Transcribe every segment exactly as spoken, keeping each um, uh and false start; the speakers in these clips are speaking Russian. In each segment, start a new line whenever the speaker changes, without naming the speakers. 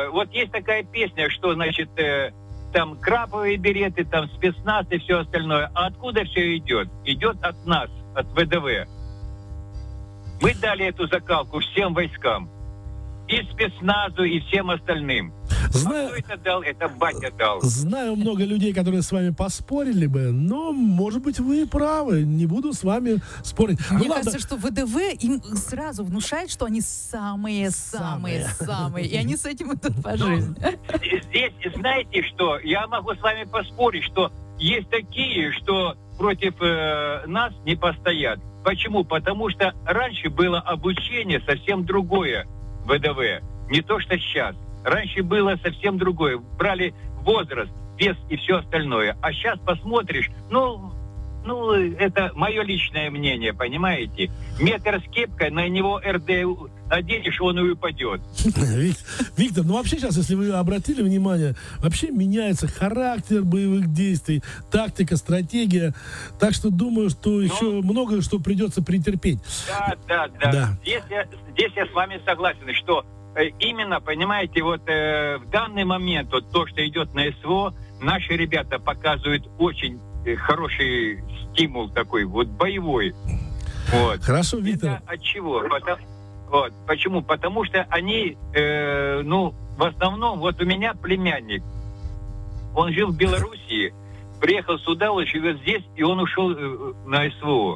э, вот есть такая песня, что, значит, э, там краповые береты, там спецназ и все остальное. А откуда все идет? Идет от нас, от ВДВ. Мы дали эту закалку всем войскам. И спецназу, и всем остальным.
Знаю,
а кто это дал? Это батя дал.
Знаю много людей, которые с вами поспорили бы, но, может быть, вы правы. Не буду с вами спорить.
Мне
ну,
кажется,
ладно.
что ВДВ им сразу внушает, что они самые-самые-самые. И они с этим идут по жизни.
Здесь, знаете что, я могу с вами поспорить, что есть такие, что против э, нас не постоят. Почему? Потому что раньше было обучение совсем другое в ВДВ. Не то, что сейчас. Раньше было совсем другое. Брали возраст, вес и все остальное. А сейчас посмотришь, ну, ну, это мое личное мнение, понимаете? Метр с кепкой, на него эр дэ оденешь, он и упадет.
Виктор, ну вообще сейчас, если вы обратили внимание, вообще меняется характер боевых действий, тактика, стратегия. Так что думаю, что ну, еще многое, что придется претерпеть.
Да, да, да.
да.
Здесь, я, здесь я с вами согласен, что э, именно, понимаете, вот э, в данный момент вот то, что идет на СВО, наши ребята показывают очень э, хороший стимул такой, вот боевой. Вот.
Хорошо, Виктор.
Это от чего? Потому, вот. Почему? Потому что они, э, ну, в основном, вот у меня племянник, он жил в Белоруссии, приехал сюда, он живет здесь, и он ушел э, на СВО.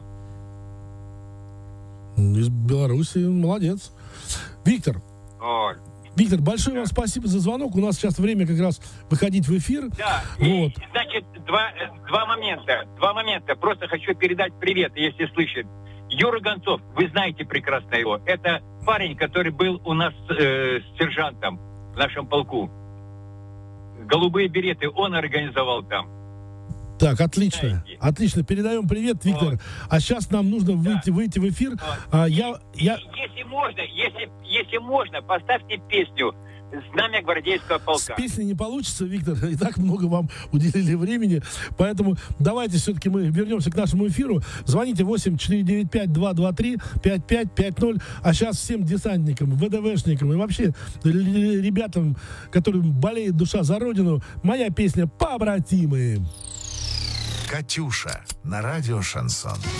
Из Беларуси, молодец. Виктор,
Вот.
Виктор, большое
Да.
вам спасибо за звонок. У нас сейчас время как раз выходить в эфир.
Да,
вот.
и, значит, два, э, два момента, два момента. Просто хочу передать привет, если слышит. Юра Гонцов, вы знаете прекрасно его. Это парень, который был у нас э, сержантом в нашем полку. Голубые береты он организовал там.
Так, отлично.
Знаете.
Отлично. Передаем привет, Виктор.
Вот.
А сейчас нам нужно
Да.
выйти, выйти в эфир.
Вот.
А, я, я...
Если можно, если, если можно, поставьте песню «Знамя гвардейского полка».
С песней не получится, Виктор. И так много вам уделили времени. Поэтому давайте все-таки мы вернемся к нашему эфиру. Звоните восемь четыре девять пять два два три пять пять пять ноль. А сейчас всем десантникам, ВДВшникам и вообще ребятам, которым болеет душа за родину, моя песня «Побратимы».
«Катюша» на радио «Шансон».